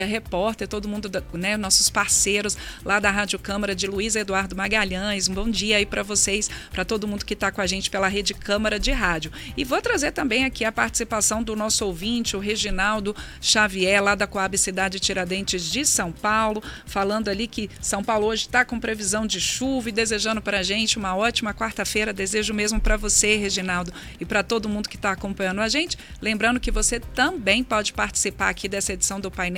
repórter, todo mundo, né, nossos parceiros lá da Rádio Câmara de Luiz Eduardo Magalhães. Um bom dia aí para vocês, para todo mundo que está com a gente pela Rede Câmara de Rádio. E vou trazer também aqui a participação do nosso ouvinte, o Reginaldo Xavier, lá da Coab Cidade Tiradentes de São Paulo, falando ali que São Paulo hoje está com previsão de chuva e desejando para a gente uma ótima quarta-feira. Desejo mesmo para você, Reginaldo, e para todo mundo que está acompanhando a gente. Lembrando que você também pode participar aqui dessa edição do painel